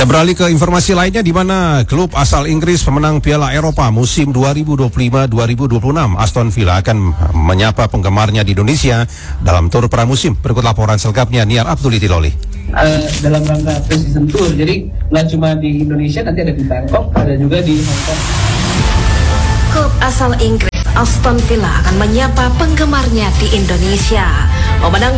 Kita beralih ke informasi lainnya di mana klub asal Inggris pemenang Piala Eropa musim 2025-2026 Aston Villa akan menyapa penggemarnya di Indonesia dalam tur pramusim. Berikut laporan selengkapnya Niar Abdul Itiloli. Dalam rangka pre-season tour, jadi nggak cuma di Indonesia, nanti ada di Bangkok, ada juga di Hong Kong. Klub asal Inggris Aston Villa akan menyapa penggemarnya di Indonesia. Pemenang